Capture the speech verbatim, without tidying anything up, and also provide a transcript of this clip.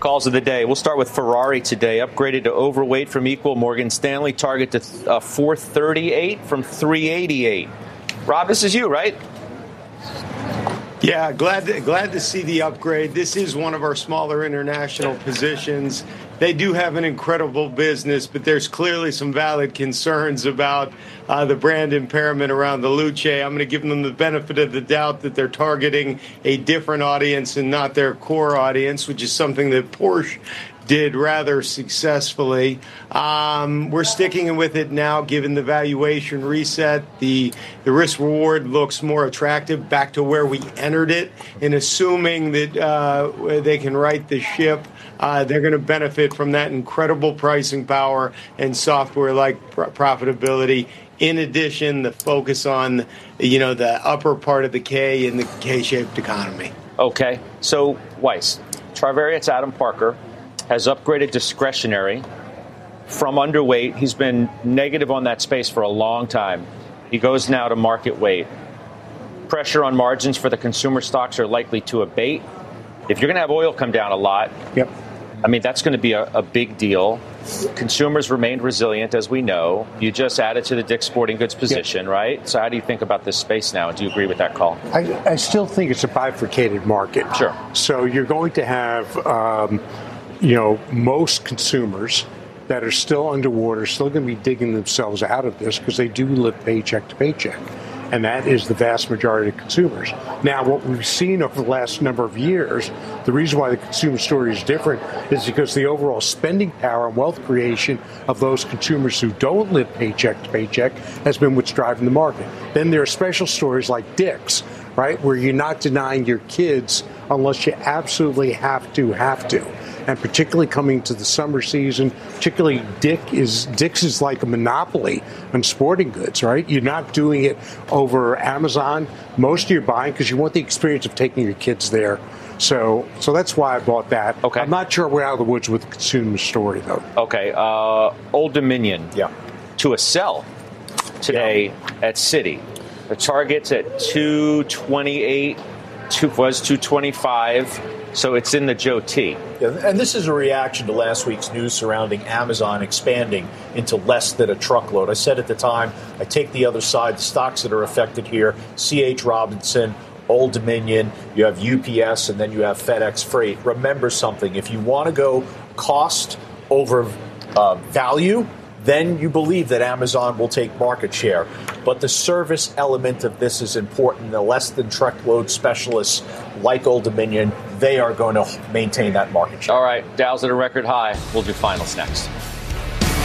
Calls of the day. We'll start with Ferrari today. Upgraded to overweight from equal. Morgan Stanley target to uh, four thirty-eight from three eighty-eight. Rob, this is you, right? Yeah, glad to, glad to see the upgrade. This is one of our smaller international positions. They do have an incredible business, but there's clearly some valid concerns about uh, the brand impairment around the Luce. I'm going to give them the benefit of the doubt that they're targeting a different audience and not their core audience, which is something that Porsche did rather successfully. Um, we're sticking with it now, given the valuation reset. The the risk reward looks more attractive, back to where we entered it, and assuming that uh, they can right the ship, uh, they're going to benefit from that incredible pricing power and software-like pr- profitability. In addition, the focus on, you know, the upper part of the K in the K-shaped economy. Okay, so Weiss, Travariate's Adam Parker has upgraded discretionary from underweight. He's been negative on that space for a long time. He goes now to market weight. Pressure on margins for the consumer stocks are likely to abate. If you're going to have oil come down a lot, yep. I mean, that's going to be a, a big deal. Consumers remained resilient, as we know. You just added to the Dick's Sporting Goods position, yep. right? So how do you think about this space now? Do you agree with that call? I, I still think it's a bifurcated market. Sure. So you're going to have, um, you know, most consumers that are still underwater, still going to be digging themselves out of this because they do live paycheck to paycheck. And that is the vast majority of consumers. Now, what we've seen over the last number of years, the reason why the consumer story is different is because the overall spending power and wealth creation of those consumers who don't live paycheck to paycheck has been what's driving the market. Then there are special stories like Dick's, right, where you're not denying your kids unless you absolutely have to, have to. And particularly coming to the summer season, particularly Dick is Dick's is like a monopoly on sporting goods, right? You're not doing it over Amazon. Most of you're buying because you want the experience of taking your kids there. So so that's why I bought that. Okay. I'm not sure we're out of the woods with the consumer story, though. Okay. Uh, Old Dominion. Yeah. To a sell today yeah. at Citi. The target's at two twenty-eight, two, was two twenty-five. So it's in the Joe T. Yeah, and this is a reaction to last week's news surrounding Amazon expanding into less than a truckload. I said at the time, I take the other side, the stocks that are affected here, C H. Robinson, Old Dominion, you have U P S, and then you have FedEx Freight. Remember something, if you want to go cost over uh, value, then you believe that Amazon will take market share. But the service element of this is important. The less than truckload specialists like Old Dominion, they are going to maintain that market share. All right, Dow's at a record high. We'll do finals next.